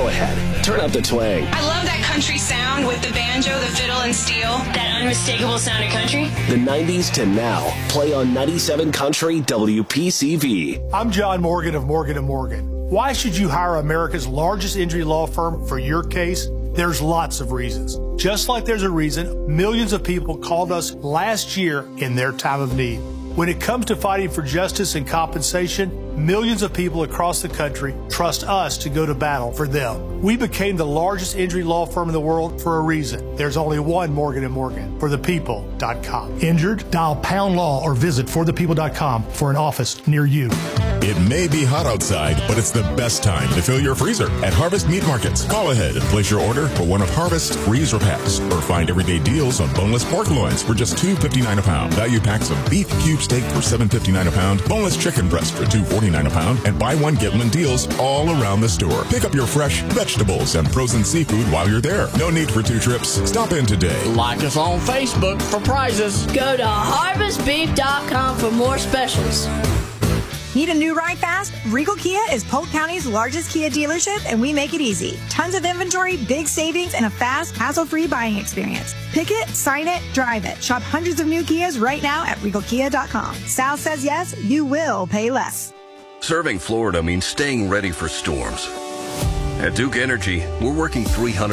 ahead. Turn up the twang. I love that country sound with the banjo, the fiddle, and steel. That unmistakable sound of country. The 90s to now. Play on 97 Country WPCV. I'm John Morgan of Morgan & Morgan. Why should you hire America's largest injury law firm for your case? There's lots of reasons. Just like there's a reason millions of people called us last year in their time of need. When it comes to fighting for justice and compensation, millions of people across the country trust us to go to battle for them. We became the largest injury law firm in the world for a reason. There's only one Morgan & Morgan, forthepeople.com. Injured? Dial pound law or visit forthepeople.com for an office near you. It may be hot outside, but it's the best time to fill your freezer at Harvest Meat Markets. Call ahead and place your order for one of Harvest's freezer packs, or find everyday deals on boneless pork loins for just $2.59 a pound. Value packs of beef cube steak for $7.59 a pound, boneless chicken breast for $2.49 a pound, and buy one get one deals all around the store. Pick up your fresh vegetables and frozen seafood while you're there. No need for 2 trips. Stop in today. Like us on Facebook for prizes. Go to harvestbeef.com for more specials. Need a new ride fast? Regal Kia is Polk County's largest Kia dealership, and we make it easy. Tons of inventory, big savings, and a fast, hassle-free buying experience. Pick it, sign it, drive it. Shop hundreds of new Kias right now at regalkia.com. Sal says yes, you will pay less. Serving Florida means staying ready for storms. At Duke Energy, we're working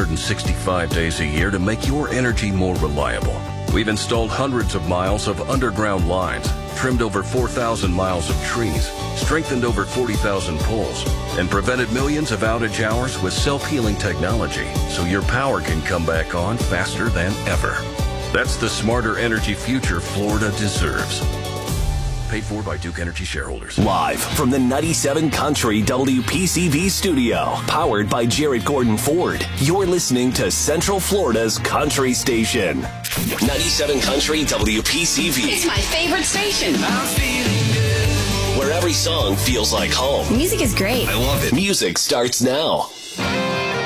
365 days a year to make your energy more reliable. We've installed hundreds of miles of underground lines, trimmed over 4,000 miles of trees, strengthened over 40,000 poles, and prevented millions of outage hours with self-healing technology so your power can come back on faster than ever. That's the smarter energy future Florida deserves. Paid for by Duke Energy shareholders. Live from the 97 Country WPCV studio, powered by Jared Gordon Ford. You're listening to Central Florida's country station. 97 Country WPCV. It's my favorite station. I'm feeling good. Where every song feels like home. Music is great. I love it. Music starts now.